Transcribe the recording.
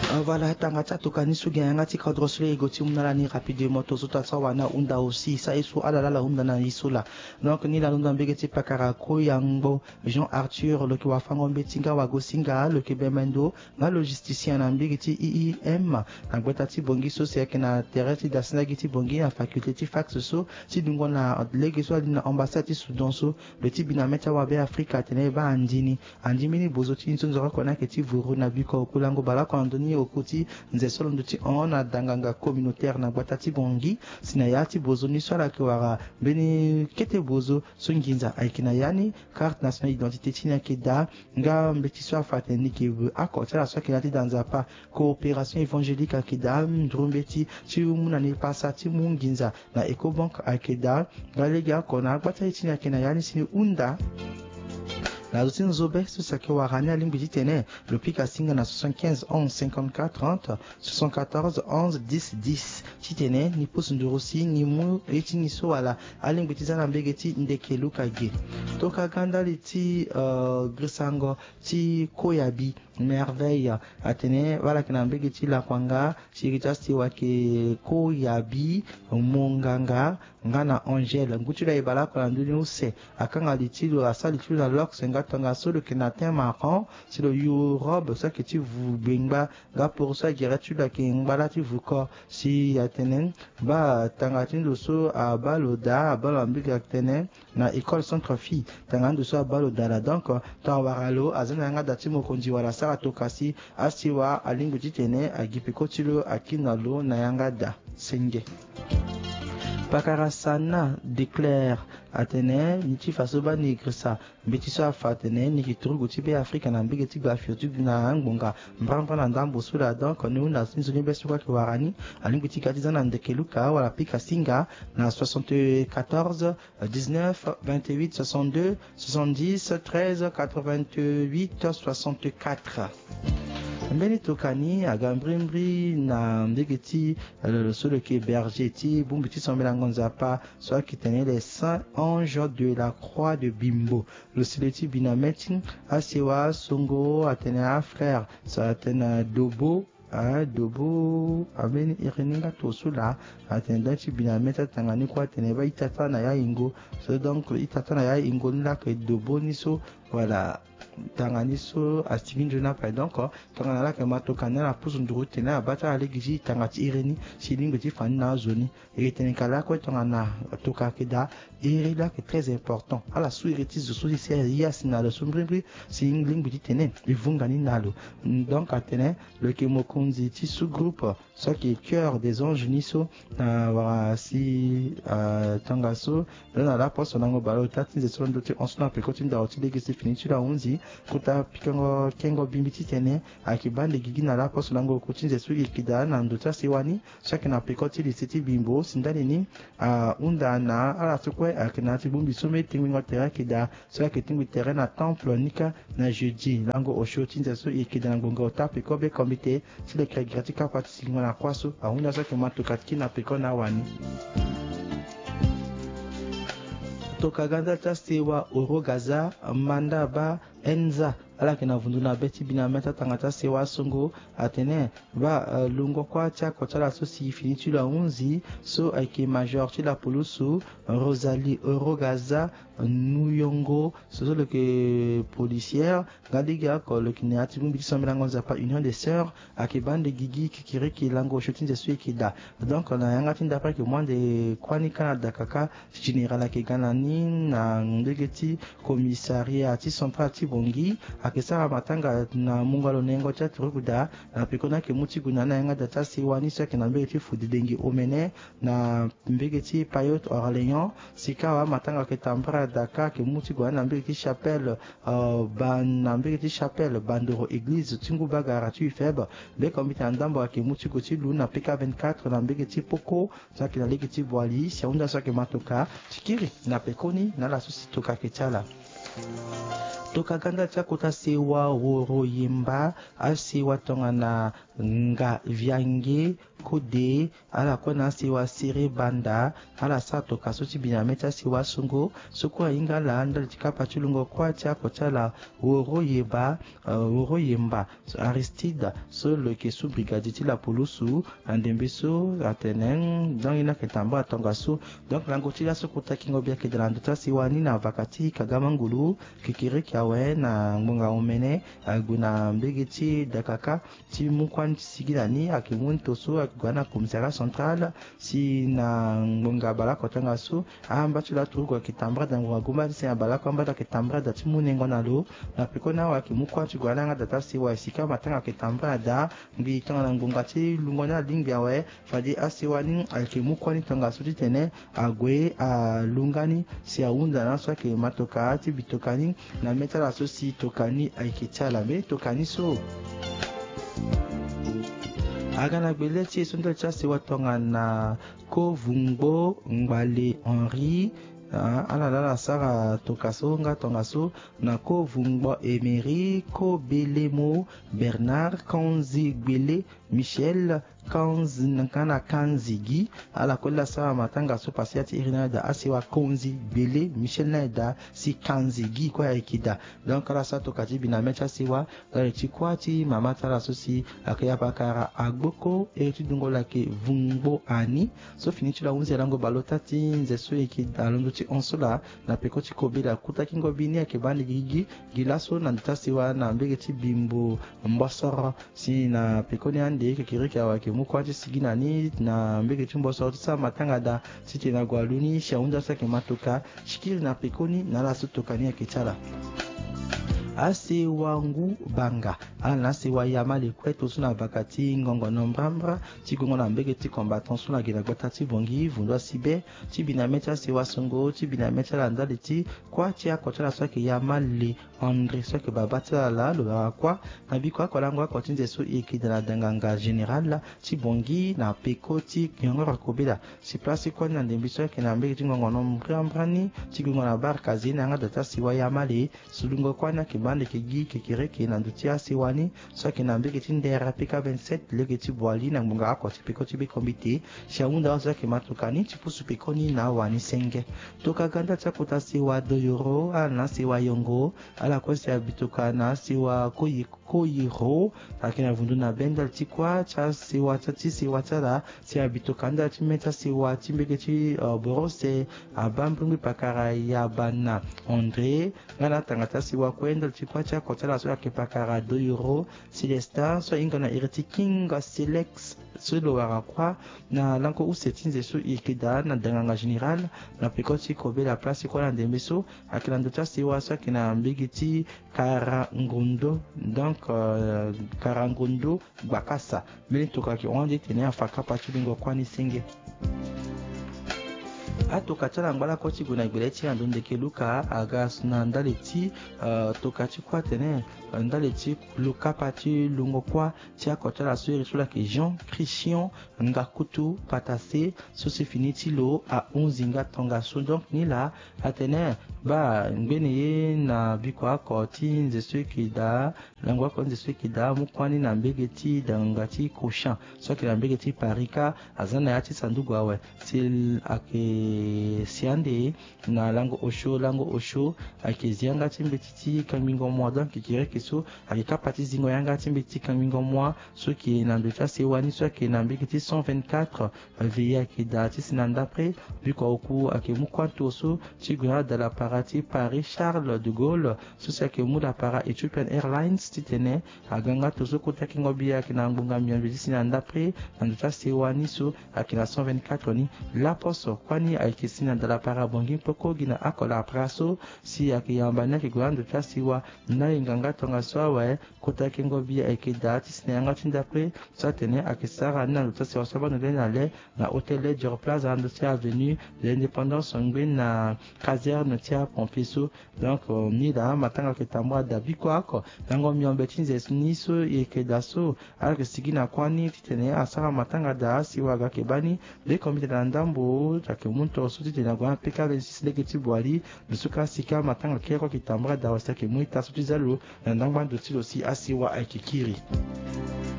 Voilà, tangata tokani sugi ngati kadrosle goti umnalani rapidement tozuta sawana unda aussi ça isu alala la unda na isula donc ni la unda mbegeti pakara ko yango Jean Arthur le ki wafango mbetinga wa gosinga le ki bemendo na logisticien na mbegeti IIM na gwetati bongi so se na tereti dasina giti bongi na faculté ti fax so si dungo na legeso na ambassade Soudan so le ti binameta wa be Afrika tene ba andini andimini bozoti nzonzo ko na keti vuru na biko kulango bala ko andoni okoti nzesolo nduti ona danganga communautaire na batati bongi sinayati bozo ni swala kwara beni kete bozo sunginza aikina yani carte nationale d'identité tina kida nga mbeti swa fateni ki akotela swa kilati danza pa coopération évangélique akida ndrumbeti ti muna ni pasati munginza na Ecobank akida galega kona batati tina kina yani sini unda la routine Zobe, c'est ce que Warani a l'ingénieté, le pic à signe na 75 11 54 30 74 11 10 10. Titene, ni pousse ndorosi, ni mou, et ni so à la l'ingénieté na begeti ndeke lukage. Toka ganda liti grisango ti koyabi merveille atene voilà que na begeti la kwanga chirita sti wake koyabi monganga ngana angel ngutula ibala ko nduni use akanga liti lo asali tu la lox ngatanga solo que na thème marrant c'est le robe ça que tu vous bengba ga pour ça dirais-tu la que ngala tu vous ko si atene ba tangatin do so a baloda balambi atene na école centre fille tangando so a baloda la donc tawaralo azana nga dati mokonzi wala sara tokasi asiwa alingu jitene agipeko tilo akinalo na yanga da senge Pakarasana déclare Atene niti fasoba nigresa mbetiso fatene nikitrugo tibe Afrika na mbigeti ba fiotu na ngonga mbramba na ndambo sula donc nous na sinzoni besu kwa kiwarani alingiti katizana ndekeluka wala pika singa na 74 19 28 62 70 13 88 64 mbeni tokani agambrimbri na ndegeti solo ke berger ti bumbiti sombela ngonza pa soit qui tenait les saints anges de la croix de Bimbo le sileti binameti asiwa songo atena frère ça atena dobo dobo ameni ireninga tosula atenda ti binameta tangani kwa teneba itata na ya ingo so donc itata na ya ingo nla ke dobo niso voilà tanganiso astinginjona pa donc tangana la ke matokana la pusu nduru tena bata alegiji tangati ireni silingo ti fani na zoni etenikala ko tangana tokakeda iri la que très important ala su ireti zo so si yas na le sombri si inglingu ti tene ivungani nalo donc atene le ke mokonzi ti sous groupe soit qui est cœur des anges niso na si tangaso na la poste nango balo tati zo ndo ti onsna pe kotinda oti legisi finitu la unzi kuta pikango kengo bimbiti tene akibande gigi na la poste nango kotinze su ikida na ndota siwani chaque na pekoti li siti bimbo sindani ni unda na ala sukwe akina ti bumbi sume tingo terrain kida so ke tingo terrain na temple nika na jeudi lango osho tinze su ikida ngongo tape ko be comité si le crédit gratika participe na kwaso aunda so ke matukat na pekona wani tokaganda tastewa orogaza mandaba enza ala kena vunduna beti binameta tangata sewa songo atene ba lungo kwa tia kotala so si finitu la 11 so aike major ti la polusu Rosalie Orogaza Nuyongo so le que policière gadiga ko le kineati bumbi somela ngonza pa union des sœurs akibande gigi kikiri ki lango shotin de sui kida donc on a yanga tinda pa que moins de kwani Canada kaka général ke ganani na ndegeti commissariat ti central ti bongi akesara matanga na mungalo nengo cha turukuda na pekona ke muti gunana yanga data siwani sa ke na mbegeti fudidengi omene na mbegeti payot Orléans sikawa matanga ke tambra daka ke muti gunana mbegeti chapelle na mbegeti chapelle bandoro église tingu bagara tu faible le komite andambo ke muti goti luna PK24 na mbegeti poko sa ke na legeti boali si onda sa ke matoka tikiri na pekoni na la susitoka ke tala tokaganda tia kota sewa woro yemba asewa tongana nga vyange kode ala kona sewa sere banda ala sa toka so tibina meta sewa sungo soko inga la andal tikapa chulungo kwa tia kota la woro yemba Aristide so le kesu brigadier la polusu andembeso atenen dans ina ketamba tongaso donc langotila so kota kingo bia kedelando ta sewa ni na vakati kagamangulu kikiri kiawe na ngonga omene aguna mbegeti dakaka ti mukwan sigilani akimuntu so akwana komisara central si na ngonga bala kotanga so amba tula tuko kitambra dango gumba si bala kwamba da kitambra da timunengo nalo na pikona wa kimukwa tugwana nga data si wa sika matanga kitambra da ngi tanga ngonga ti lungona lingya we fadi asiwani akimukwa ni tanga so tene agwe a lungani si aunda na so ke matoka ti bitokani na metala so si tokani aikitala me tokani so agana gbeleti sondo chasi watonga na ko vungbo ngbale Henri ala sara tokaso nga tongaso na ko vungbo Emery ko belemo Bernard Kanzi gbele Michel Kanzi nkana Kanzigi ala kola sara matanga so pasiati irina da asiwa Kanzi bele Michel na da si Kanzigi kwa ikida donc ala sa tokati bina mecha siwa la chikwati mama tala so si akaya bakara agboko e tudungola ke vungbo ani so finitu la unzi lango balotati nzeso ikida londo ti onsola na pekoti kobela kuta kingo bini akebandi gigi gilaso na ntasiwa na mbegeti bimbo mbosoro si na pekoni ande kekirika wa kemukwati siginani na mbegeti mbosoro sa matanga da siti na gwaluni shaunda sa kematoka shikiri na pekoni na la sutokani akitala ase wangu banga ala se wa yamale kweto suna bakati ngongo nombrambra ti gongo na mbege ti combattant suna gina gbata ti bongi vundo sibe ti bina mecha se wa songo ti bina mecha la ndali ti kwa ti akotala so ke yamale André so ke babata la lo ba kwa na bi kwa kolangwa ko tinze so ekidala danganga general ti bongi na peko ti nyongora kobela si place ko na ndembiso ke na mbege ti ngongo nombrambra ni ti gongo na bar kazina nga data si wa yamale sulungo kwa na bande ke gi ke kireke na ndutia siwani so ke na mbeke tindera pika 27 lege ti boali na ngunga ko ti piko ti be kombite shaunda so ke matukani ti pusu pikoni na wani senge to kaganda cha kota siwa doyoro ana siwa yongo ala ko si abituka na siwa koyiro akina vundu na bendal ti kwa cha siwa ti siwa tala si abituka nda ti meta siwa ti mbeke ti borose abambungi pakara ya bana André ngana tangata siwa kwenda ti kwa cha kotala so ke pakara €2 Celestin so ingana iriti kinga Selex so lo wara kwa na lanko usetinze so ikida na danganga general na pekoti kobe la place ko na ndembeso akila ndota siwa so kina mbigiti karangondo donc karangondo bakasa meli toka ki onde tene afaka pachulingo kwani senge atokatala ngala koti guna gbeleti ando ndeke luka agas na ndaleti tokati kwa tene ndaleti luka pati lungo kwa tia kotala so sula ke Jean Christian ngakutu patase so se finiti lo a 11 nga tonga so donc ni la atene ba ngbeneye na bikwa koti nzeso kida langwa ko nzeso kida mukwani na mbegeti dangati koshan so ke na mbegeti parika azana yati sandugu awe til ake siande na lango osho akezianga timbetiti kamingo mwa donc kikire keso akika pati zingo yanga timbetiti kamingo mwa so ki na ndocha sewani so ki na mbekiti 124 veya kidati sinanda pre biko oku akemukwanto so tigura de la parati Paris Charles de Gaulle so se akemu la para Ethiopian Airlines titene aganga to so kota kingo bia kina ngunga miyambedi sinanda pre na ndocha sewani so akina 124 ni la poso kwani aikisina de la para bongi poko gina akola praso si akiyambana kigwando chasiwa na inganga tonga swawe kota kingo bia aikidati sinanga tinda pre so tene akisara na ndocha sewa sabano le na hôtel Dior Plaza ndocha avenue de l'Indépendance ngwe na caserne tia Pierre Pompeso donc ni da matanga ke tambwa da bikwako tango miombe chinze niso yeke daso alke sigina kwani titene asara matanga da siwaga kebani le komite da ndambo take munto suti tena gwa peka le silegeti bwali lusuka sika matanga keko kitambwa da wasake muita suti zalo na ndangwa ndotilo si asiwa aikikiri